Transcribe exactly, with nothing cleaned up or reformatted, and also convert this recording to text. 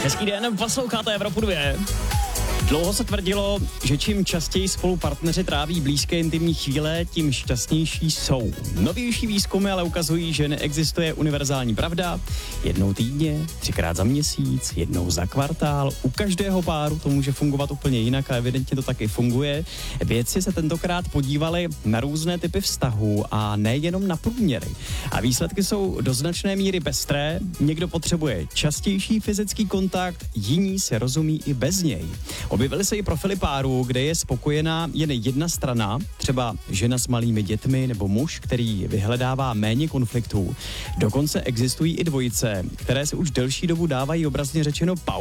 Hezký den, posloucháte Evropu dva. Dlouho se tvrdilo, že čím častěji spolu partneři tráví blízké intimní chvíle, tím šťastnější jsou. Novější výzkumy ale ukazují, že neexistuje univerzální pravda. Jednou týdně, třikrát za měsíc, jednou za kvartál. U každého páru to může fungovat úplně jinak a evidentně to taky funguje. Vědci se tentokrát podívali na různé typy vztahů a nejenom na průměry. A výsledky jsou do značné míry pestré. Někdo potřebuje častější fyzický kontakt, jiní se rozumí i bez něj. Objevily se i profily párů, kde je spokojená jen jedna strana, třeba žena s malými dětmi nebo muž, který vyhledává méně konfliktů. Dokonce existují i dvojice, které se už delší dobu dávají obrazně řečeno pauzu.